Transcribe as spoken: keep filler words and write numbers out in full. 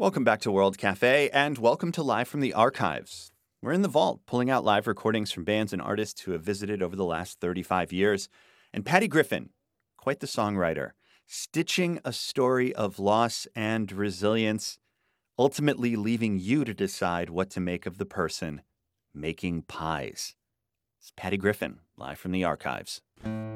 Welcome back to World Cafe, and welcome to Live from the Archives. We're in the vault, pulling out live recordings from bands and artists who have visited over the last thirty-five years. And Patty Griffin, quite the songwriter, stitching a story of loss and resilience, ultimately leaving you to decide what to make of the person making pies. It's Patty Griffin, live from the Archives.